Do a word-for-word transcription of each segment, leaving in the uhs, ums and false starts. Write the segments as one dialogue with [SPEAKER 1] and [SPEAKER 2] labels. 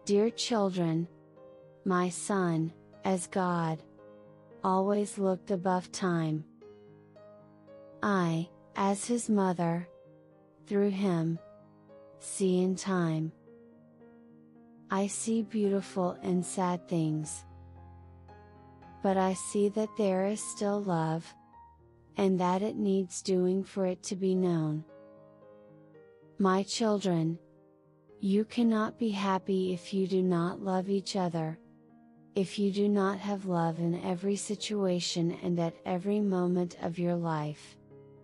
[SPEAKER 1] Dear children, my Son, as God, always looked above time. I, as His mother, through Him, see in time. I see beautiful and sad things. But I see that there is still love, and that it needs doing for it to be known. My children, you cannot be happy if you do not love each other, if you do not have love in every situation and at every moment of your life.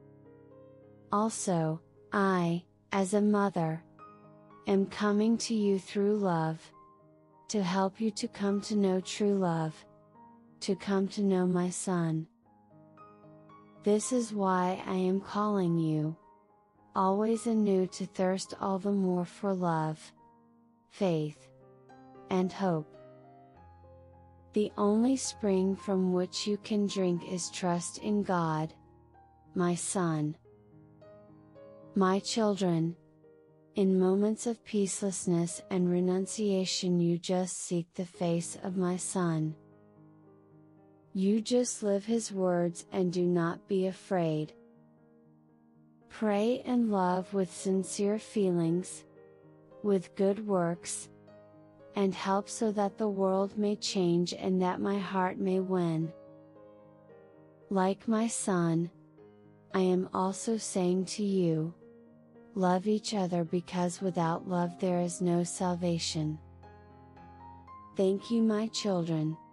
[SPEAKER 1] Also, I, as a mother, am coming to you through love, to help you to come to know true love, to come to know my Son. This is why I am calling you, always anew, to thirst all the more for love, faith, and hope. The only spring from which you can drink is trust in God, my Son. My children, in moments of peacelessness and renunciation you just seek the face of my Son. You just live His words and do not be afraid. Pray and love with sincere feelings, with good works, and help so that the world may change and that my heart may win. Like my Son, I am also saying to you, love each other, because without love there is no salvation. Thank you, my children.